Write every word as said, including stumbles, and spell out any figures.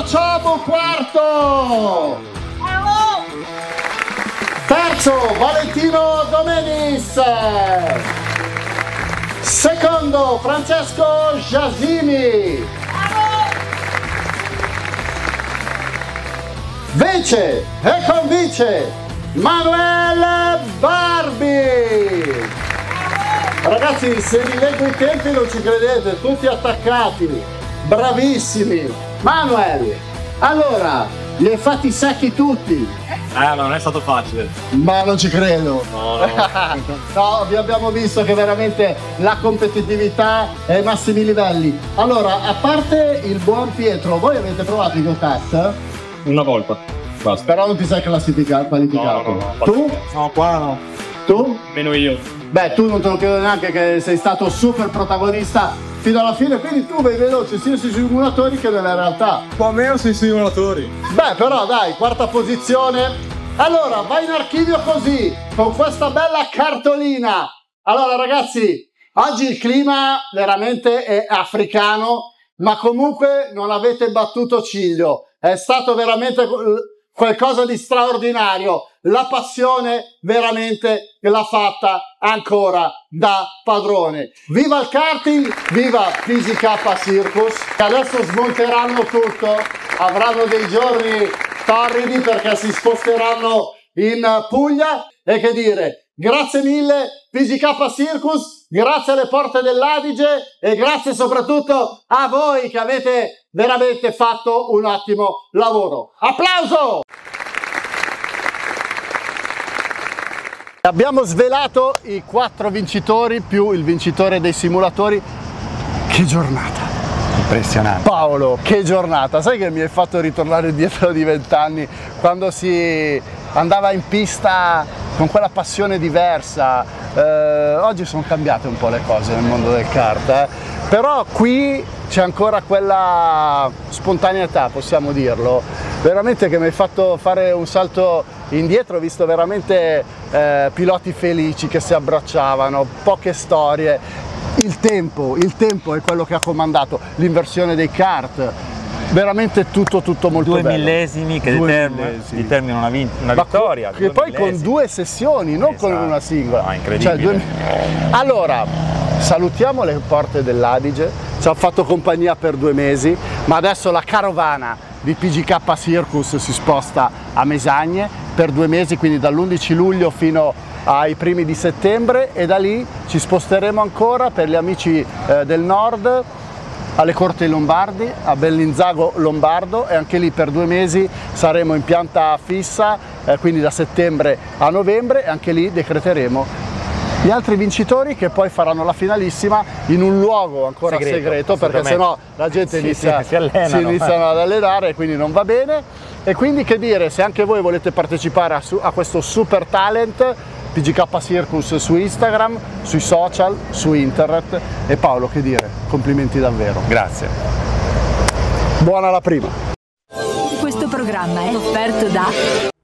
Ciamo quarto. Terzo Valentino Domenis. Secondo Francesco Giasimi. Vince e convince Manuel Barbi. Ragazzi, se vi leggo i tempi non ci credete, tutti attaccati, bravissimi. Manuel, allora, li hai fatti secchi tutti? Eh, non è stato facile. Ma non ci credo. No, no. No, vi abbiamo visto che veramente la competitività è ai massimi livelli. Allora, a parte il buon Pietro, voi avete provato i go-kart? Una volta, basta. Però non ti sei classificato, qualificato. No, no, no. Tu? No, qua no. Tu? Meno io. Beh, tu non te lo chiedo neanche che sei stato super protagonista fino alla fine, quindi tu vai veloce sia sui simulatori che nella realtà. Un po' meno sui simulatori. Beh, però dai, quarta posizione. Allora, vai in archivio così, con questa bella cartolina. Allora ragazzi, oggi il clima veramente è africano, ma comunque non avete battuto ciglio. È stato veramente qualcosa di straordinario. La passione veramente l'ha fatta ancora da padrone. Viva il karting, viva P G K Circus. Adesso smonteranno tutto, avranno dei giorni torridi perché si sposteranno in Puglia. E che dire, grazie mille P G K Circus, grazie alle porte dell'Adige e grazie soprattutto a voi che avete veramente fatto un ottimo lavoro. Applauso! Abbiamo svelato i quattro vincitori più il vincitore dei simulatori. Che giornata! Impressionante. Paolo, che giornata! Sai che mi hai fatto ritornare indietro di vent'anni quando si andava in pista con quella passione diversa. Eh, oggi sono cambiate un po' le cose nel mondo del kart, eh? Però qui c'è ancora quella spontaneità, possiamo dirlo, veramente che mi hai fatto fare un salto indietro. Ho visto veramente eh, piloti felici che si abbracciavano, poche storie. Il tempo, il tempo è quello che ha comandato, l'inversione dei kart, veramente tutto tutto molto due bello. Millesimi che Due determ millesimi. determinano una, vin una Ma vittoria. che poi millesimi. Con due sessioni, non esatto. Con una singola. No, incredibile. Cioè, due... Allora, salutiamo le porte dell'Adige, ci hanno fatto compagnia per due mesi, ma adesso la carovana di P G K Circus si sposta a Mesagne per due mesi, quindi dall'undici luglio fino ai primi di settembre, e da lì ci sposteremo ancora per gli amici eh, del nord alle Corti Lombardi, a Bellinzago Lombardo, e anche lì per due mesi saremo in pianta fissa, eh, quindi da settembre a novembre, e anche lì decreteremo gli altri vincitori che poi faranno la finalissima in un luogo ancora segreto, segreto perché sennò la gente sì, inizia, sì, si, allenano, si iniziano ad allenare e quindi non va bene. E quindi che dire, se anche voi volete partecipare a, a questo super talent, P G K Circus su Instagram, sui social, su internet. E Paolo, che dire, complimenti davvero. Grazie. Buona la prima. Questo programma è offerto da